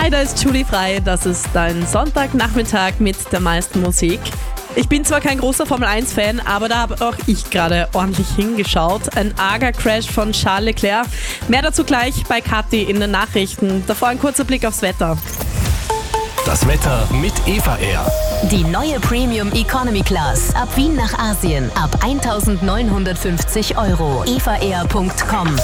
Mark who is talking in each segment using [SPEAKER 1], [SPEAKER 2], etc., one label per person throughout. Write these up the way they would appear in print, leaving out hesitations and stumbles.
[SPEAKER 1] Hi, da ist Julie Frei. Das ist dein Sonntagnachmittag mit der meisten Musik. Ich bin zwar kein großer Formel-1-Fan, aber da habe auch ich gerade ordentlich hingeschaut. Ein arger Crash von Charles Leclerc. Mehr dazu gleich bei Kathi in den Nachrichten. Davor ein kurzer Blick aufs Wetter.
[SPEAKER 2] Das Wetter mit Eva Air.
[SPEAKER 3] Die neue Premium Economy Class. Ab Wien nach Asien. Ab 1.950 €. evaair.com.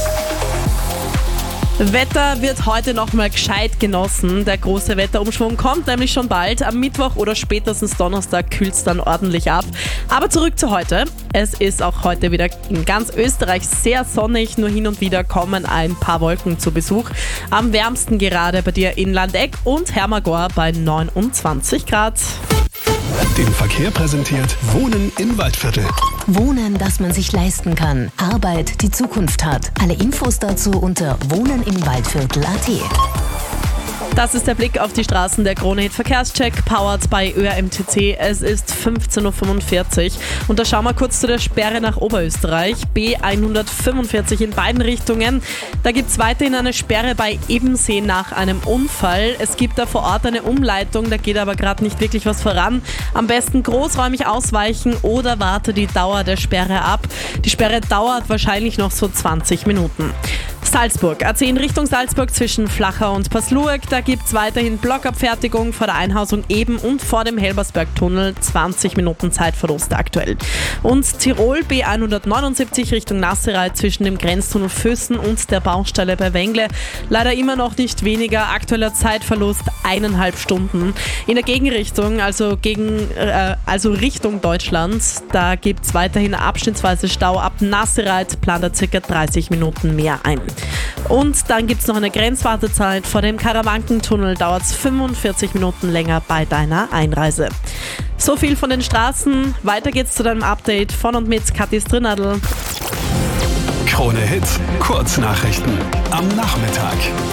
[SPEAKER 1] Wetter wird heute nochmal gescheit genossen. Der große Wetterumschwung kommt nämlich schon bald. Am Mittwoch oder spätestens Donnerstag kühlt es dann ordentlich ab. Aber zurück zu heute. Es ist auch heute wieder in ganz Österreich sehr sonnig. Nur hin und wieder kommen ein paar Wolken zu Besuch. Am wärmsten gerade bei dir in Landeck und Hermagor bei 29 Grad.
[SPEAKER 2] Den Verkehr präsentiert Wohnen im Waldviertel.
[SPEAKER 3] Wohnen, das man sich leisten kann. Arbeit, die Zukunft hat. Alle Infos dazu unter wohnenimwaldviertel.at.
[SPEAKER 1] Das ist der Blick auf die Straßen der Krone-Hit Verkehrscheck, powered by ÖRMTC. Es ist 15.45 Uhr und da schauen wir kurz zu der Sperre nach Oberösterreich. B145 in beiden Richtungen. Da gibt es weiterhin eine Sperre bei Ebensee nach einem Unfall. Es gibt da vor Ort eine Umleitung, da geht aber gerade nicht wirklich was voran. Am besten großräumig ausweichen oder warte die Dauer der Sperre ab. Die Sperre dauert wahrscheinlich noch so 20 Minuten. Salzburg, A10 Richtung Salzburg zwischen Flachau und Pasluag. Da gibt es weiterhin Blockabfertigung vor der Einhausung Eben und vor dem Helbersbergtunnel. 20 Minuten Zeitverlust aktuell. Und Tirol, B179 Richtung Nasserei zwischen dem Grenztunnel Füssen und der Baustelle bei Wengle. Leider immer noch nicht weniger. Aktueller Zeitverlust 1,5 Stunden. In der Gegenrichtung, also Richtung Deutschland, da gibt es weiterhin abschnittsweise Stau. Ab Nassereit plant er ca. 30 Minuten mehr ein. Und dann gibt es noch eine Grenzwartezeit. Vor dem Karawankentunnel dauert es 45 Minuten länger bei deiner Einreise. So viel von den Straßen. Weiter geht's zu deinem Update von und mit Kathi Strinnadl.
[SPEAKER 2] Krone Hit, Kurznachrichten am Nachmittag.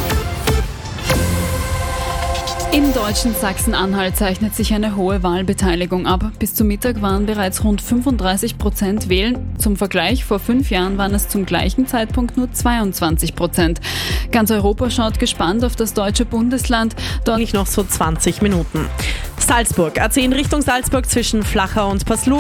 [SPEAKER 4] Im deutschen Sachsen-Anhalt zeichnet sich eine hohe Wahlbeteiligung ab. Bis zum Mittag waren bereits rund 35% wählen. Zum Vergleich, vor 5 Jahren waren es zum gleichen Zeitpunkt nur 22%. Ganz Europa schaut gespannt auf das deutsche Bundesland. Dort
[SPEAKER 1] Noch so 20 Minuten. Salzburg, A10 Richtung Salzburg zwischen Flachau und Pasluag.